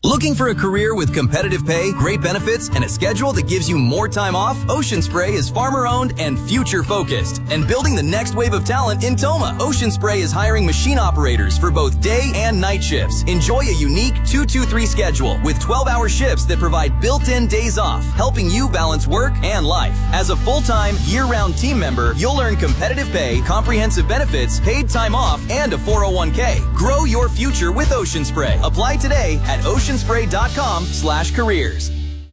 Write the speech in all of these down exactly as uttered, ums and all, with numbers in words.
Looking for a career with competitive pay, great benefits, and a schedule that gives you more time off? Ocean Spray is farmer-owned and future-focused, and building the next wave of talent in Toma. Ocean Spray is hiring machine operators for both day and night shifts. Enjoy a unique two two three schedule with twelve-hour shifts that provide built-in days off, helping you balance work and life. As a full-time, year-round team member, you'll earn competitive pay, comprehensive benefits, paid time off, and a four oh one k. Grow your future with Ocean Spray. Apply today at ocean spray dot com slash careers.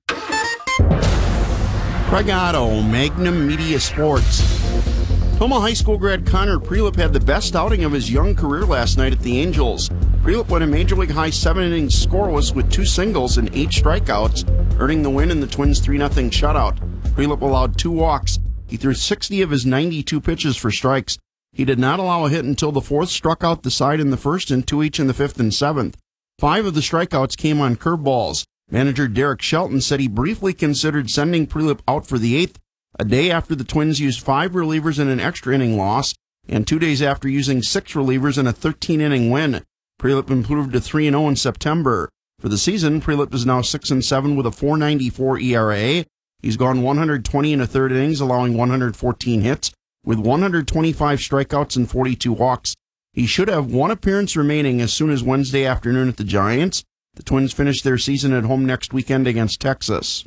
Craig Otto, Magnum Media Sports. Toma High School grad Connor Prelip had the best outing of his young career last night at the Angels. Prelip went a Major League high seven innings scoreless with two singles and eight strikeouts, earning the win in the Twins' three nothing shutout. Prelip allowed two walks. He threw sixty of his ninety-two pitches for strikes. He did not allow a hit until the fourth, struck out the side in the first and two each in the fifth and seventh. Five of the strikeouts came on curveballs. Manager Derek Shelton said he briefly considered sending Prelip out for the eighth, a day after the Twins used five relievers in an extra inning loss, and two days after using six relievers in a thirteen inning win. Prelip improved to three and oh in September. For the season, Prelip is now six and seven with a four ninety-four E R A. He's gone one hundred twenty and a third innings, allowing one hundred fourteen hits, with one hundred twenty-five strikeouts and forty-two walks. He should have one appearance remaining as soon as Wednesday afternoon at the Giants. The Twins finish their season at home next weekend against Texas.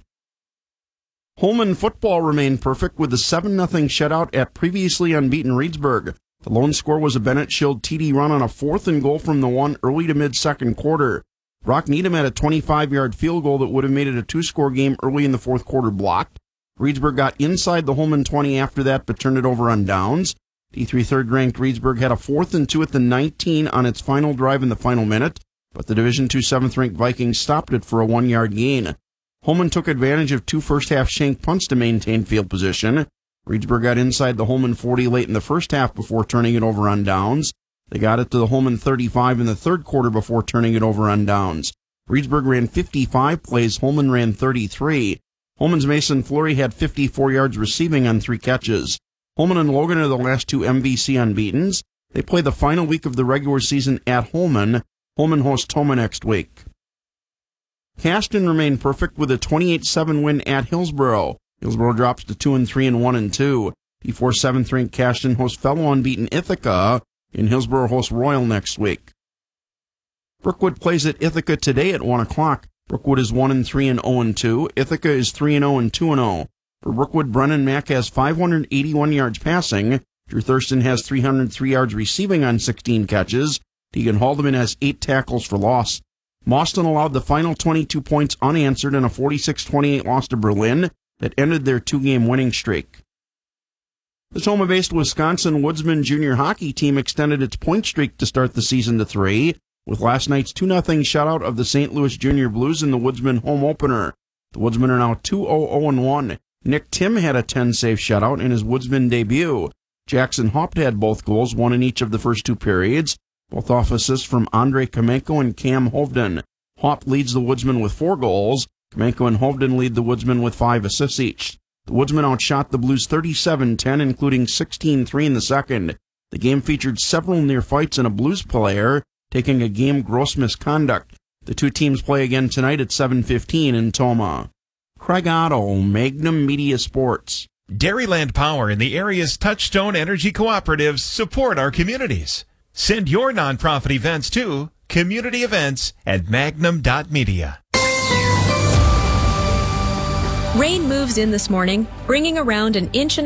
Holmen football remained perfect with a seven nothing shutout at previously unbeaten Reedsburg. The lone score was a Bennett Schild T D run on a fourth and goal from the one early to mid-second quarter. Brock Needham had a twenty-five-yard field goal that would have made it a two-score game early in the fourth quarter blocked. Reedsburg got inside the Holmen twenty after that, but turned it over on downs. D three third-ranked Reedsburg had a fourth and two at the nineteen on its final drive in the final minute, but the Division two seventh-ranked Vikings stopped it for a one-yard gain. Holmen took advantage of two first-half shank punts to maintain field position. Reedsburg got inside the Holmen forty late in the first half before turning it over on downs. They got it to the Holmen thirty-five in the third quarter before turning it over on downs. Reedsburg ran fifty-five plays, Holmen ran thirty-three. Holmen's Mason Fleury had fifty-four yards receiving on three catches. Holmen and Logan are the last two M V C unbeatens. They play the final week of the regular season at Holmen. Holmen hosts Toma next week. Caston remained perfect with a twenty-eight seven win at Hillsboro. Hillsboro drops to two and three and one and two. Before seventh-ranked Caston hosts fellow unbeaten Ithaca, and Hillsboro hosts Royal next week. Brookwood plays at Ithaca today at one o'clock. Brookwood is one and three and oh and two. Ithaca is three and oh and two and oh. For Brookwood, Brennan Mack has five hundred eighty-one yards passing. Drew Thurston has three hundred three yards receiving on sixteen catches. Deegan Haldeman has eight tackles for loss. Mauston allowed the final twenty-two points unanswered in a forty-six twenty-eight loss to Berlin that ended their two-game winning streak. The Toma-based Wisconsin Woodsman junior hockey team extended its point streak to start the season to three, with last night's two nothing shutout of the Saint Louis Junior Blues in the Woodsman home opener. The Woodsmen are now two oh oh and one. Nick Tim had a ten-save shutout in his Woodsman debut. Jackson Haupt had both goals, one in each of the first two periods, both off assists from Andre Kamenko and Cam Hovden. Haupt leads the Woodsmen with four goals. Kamenko and Hovden lead the Woodsmen with five assists each. The Woodsmen outshot the Blues thirty-seven ten, including sixteen three in the second. The game featured several near fights and a Blues player taking a game gross misconduct. The two teams play again tonight at seven fifteen in Toma. Craig Otto, Magnum Media Sports. Dairyland Power and the area's Touchstone Energy Cooperatives support our communities. Send your nonprofit events to community events at magnum dot media. Rain moves in this morning, bringing around an inch and